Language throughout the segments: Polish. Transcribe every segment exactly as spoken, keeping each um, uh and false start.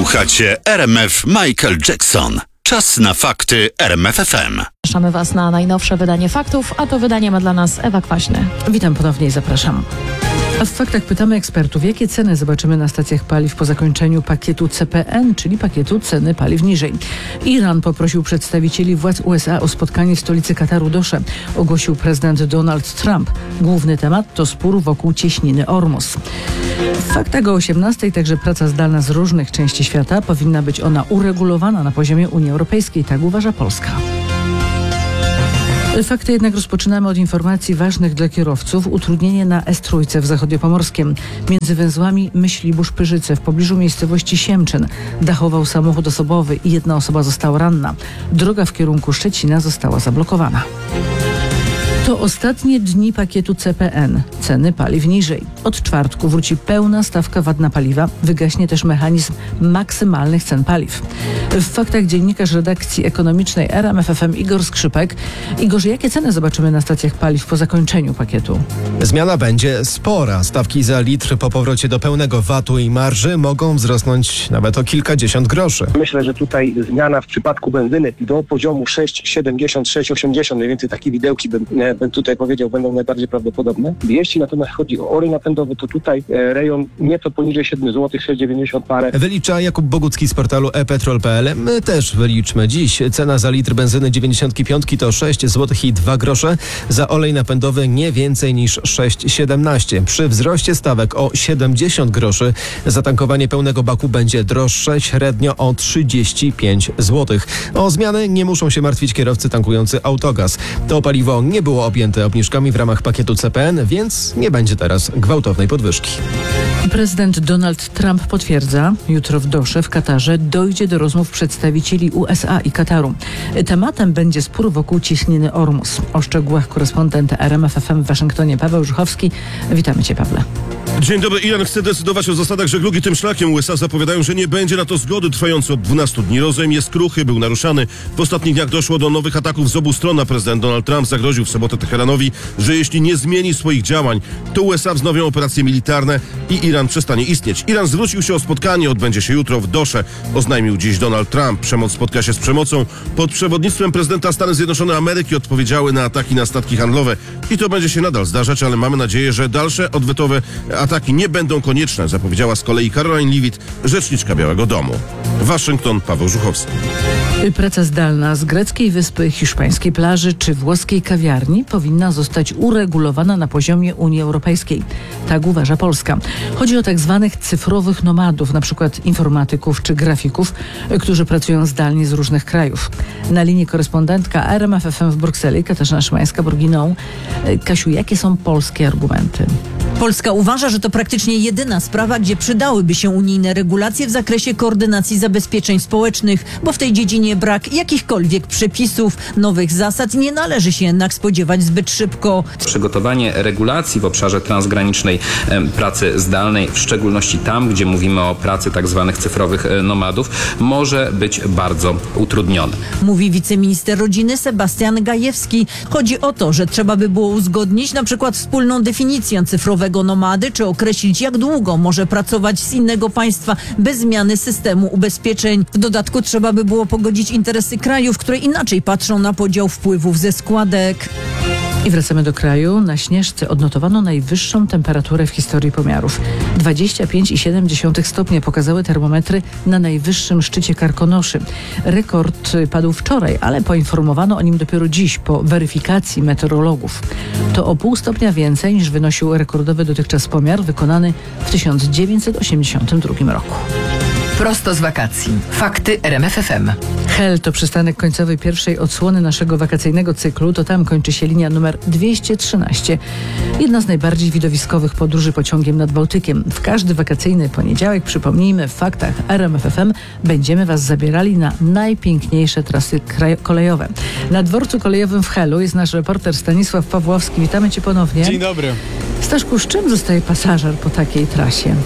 Słuchacie R M F Michael Jackson. Czas na fakty R M F F M. Zapraszamy Was na najnowsze wydanie faktów, a to wydanie ma dla nas Ewa Kwaśny. Witam ponownie i zapraszam. A w faktach pytamy ekspertów, jakie ceny zobaczymy na stacjach paliw po zakończeniu pakietu C P N, czyli pakietu ceny paliw niżej. Iran poprosił przedstawicieli władz U S A o spotkanie w stolicy Kataru Dosze, ogłosił prezydent Donald Trump. Główny temat to spór wokół cieśniny Ormus. W faktach o osiemnastej także praca zdalna z różnych części świata. Powinna być ona uregulowana na poziomie Unii Europejskiej, tak uważa Polska. Fakty jednak rozpoczynamy od informacji ważnych dla kierowców. Utrudnienie na S trzy w Zachodniopomorskiem. Między węzłami Myślibórz-Pyrzyce w pobliżu miejscowości Siemczyn dachował samochód osobowy i jedna osoba została ranna. Droga w kierunku Szczecina została zablokowana. To ostatnie dni pakietu C P N. Ceny paliw niżej. Od czwartku wróci pełna stawka V A T na paliwa. Wygaśnie też mechanizm maksymalnych cen paliw. W faktach dziennikarz redakcji ekonomicznej R M F F M Igor Skrzypek. Igorze, jakie ceny zobaczymy na stacjach paliw po zakończeniu pakietu? Zmiana będzie spora. Stawki za litr po powrocie do pełnego V A T u i marży mogą wzrosnąć nawet o kilkadziesiąt groszy. Myślę, że tutaj zmiana w przypadku benzyny do poziomu sześć siedemdziesiąt, sześć osiemdziesiąt, mniej więcej takie widełki bym, bym tutaj powiedział, będą najbardziej prawdopodobne. Jeśli natomiast chodzi o olej napędowy, to tutaj rejon nieco poniżej siedem złotych, sześć dziewięćdziesiąt parę. Wylicza Jakub Bogucki z portalu e petrol kropka p l. My też wyliczmy dziś. Cena za litr benzyny dziewięćdziesiąt pięć to sześć złotych i dwa grosze. Za olej napędowy nie więcej niż sześć siedemnaście. Przy wzroście stawek o siedemdziesiąt groszy zatankowanie pełnego baku będzie droższe średnio o trzydzieści pięć złotych. O zmiany nie muszą się martwić kierowcy tankujący autogaz. To paliwo nie było objęte obniżkami w ramach pakietu C P N, więc nie będzie teraz gwałtownej podwyżki. Prezydent Donald Trump potwierdza, jutro w Dosze w Katarze dojdzie do rozmów przedstawicieli U S A i Kataru. Tematem będzie spór wokół cieśniny Ormus. O szczegółach korespondent R M F F M w Waszyngtonie Paweł Żuchowski. Witamy Cię, Pawle. Dzień dobry. Iran chce decydować o zasadach żeglugi tym szlakiem. U S A zapowiadają, że nie będzie na to zgody. Trwający od dwunastu dni rozejm jest kruchy, był naruszany. W ostatnich dniach doszło do nowych ataków z obu stron. Prezydent Donald Trump zagroził w sobotę Teheranowi, że jeśli nie zmieni swoich działań, to U S A wznowią operacje militarne i Iran przestanie istnieć. Iran zwrócił się o spotkanie, odbędzie się jutro w Dosze. Oznajmił dziś Donald Trump. Przemoc spotka się z przemocą. Pod przewodnictwem prezydenta Stanów Zjednoczonych Ameryki odpowiedziały na ataki na statki handlowe. I to będzie się nadal zdarzać, ale mamy nadzieję, że dalsze odwetowe ataki nie będą konieczne, zapowiedziała z kolei Caroline Leavitt, rzeczniczka Białego Domu. Waszyngton, Paweł Żuchowski. Praca zdalna z greckiej wyspy, hiszpańskiej plaży czy włoskiej kawiarni powinna zostać uregulowana na poziomie Unii Europejskiej. Tak uważa Polska. Chodzi o tak zwanych cyfrowych nomadów, na przykład informatyków czy grafików, którzy pracują zdalnie z różnych krajów. Na linii korespondentka R M F F M w Brukseli, Katarzyna Szymańska-Burginą. Kasiu, jakie są polskie argumenty? Polska uważa, że to praktycznie jedyna sprawa, gdzie przydałyby się unijne regulacje w zakresie koordynacji zabezpieczeń społecznych, bo w tej dziedzinie brak jakichkolwiek przepisów, nowych zasad nie należy się jednak spodziewać zbyt szybko. Przygotowanie regulacji w obszarze transgranicznej e, pracy zdalnej, w szczególności tam, gdzie mówimy o pracy tak zwanych cyfrowych e, nomadów, może być bardzo utrudnione. Mówi wiceminister rodziny Sebastian Gajewski. Chodzi o to, że trzeba by było uzgodnić na przykład wspólną definicję cyfrowego nomady, czy określić, jak długo może pracować z innego państwa bez zmiany systemu ubezpieczeń. W dodatku trzeba by było pogodzić interesy krajów, które inaczej patrzą na podział wpływów ze składek. I wracamy do kraju. Na Śnieżce odnotowano najwyższą temperaturę w historii pomiarów. dwadzieścia pięć i siedem dziesiątych stopnia pokazały termometry na najwyższym szczycie Karkonoszy. Rekord padł wczoraj, ale poinformowano o nim dopiero dziś po weryfikacji meteorologów. To o pół stopnia więcej niż wynosił rekordowy dotychczas pomiar wykonany w tysiąc dziewięćset osiemdziesiątym drugim roku. Prosto z wakacji. Fakty R M F F M. Hel to przystanek końcowy pierwszej odsłony naszego wakacyjnego cyklu. To tam kończy się linia numer dwieście trzynaście. Jedna z najbardziej widowiskowych podróży pociągiem nad Bałtykiem. W każdy wakacyjny poniedziałek, przypomnijmy, w faktach R M F F M będziemy Was zabierali na najpiękniejsze trasy kraj- kolejowe. Na dworcu kolejowym w Helu jest nasz reporter Stanisław Pawłowski. Witamy Cię ponownie. Dzień dobry. Staszku, z czym zostaje pasażer po takiej trasie?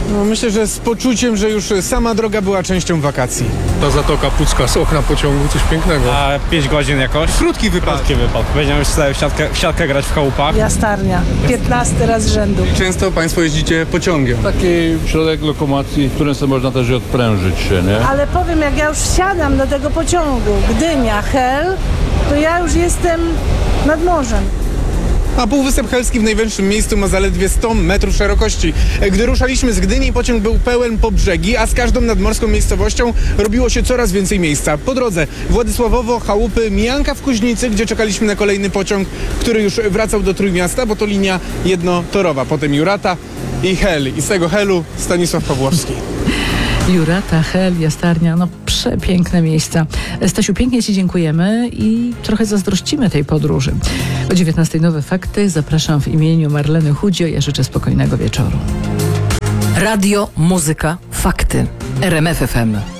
No, myślę, że z poczuciem, że już sama droga była częścią wakacji. Ta Zatoka Pucka z okna pociągu, coś pięknego. A pięć godzin jakoś? Krótki wypad. Krótki wypad. Będziemy już sobie w siatkę, w siatkę grać w chałupach. Jastarnia, piętnasty raz z rzędu. Często państwo jeździcie pociągiem. Taki środek lokomocji, którym sobie można też odprężyć się, nie? Ale powiem, jak ja już wsiadam do tego pociągu, Gdynia, Hel, to ja już jestem nad morzem. A Półwysep Helski w najwyższym miejscu ma zaledwie sto metrów szerokości. Gdy ruszaliśmy z Gdyni, pociąg był pełen po brzegi, a z każdą nadmorską miejscowością robiło się coraz więcej miejsca. Po drodze Władysławowo, Chałupy, Mijanka w Kuźnicy, gdzie czekaliśmy na kolejny pociąg, który już wracał do Trójmiasta, bo to linia jednotorowa. Potem Jurata i Hel. I z tego Helu Stanisław Pawłowski. Jurata, Hel, Jastarnia, no przepiękne miejsca. Stasiu, pięknie Ci dziękujemy i trochę zazdrościmy tej podróży. O dziewiętnastej nowe fakty. Zapraszam w imieniu Marleny Chudzio. Ja życzę spokojnego wieczoru. Radio, muzyka, fakty. R M F F M.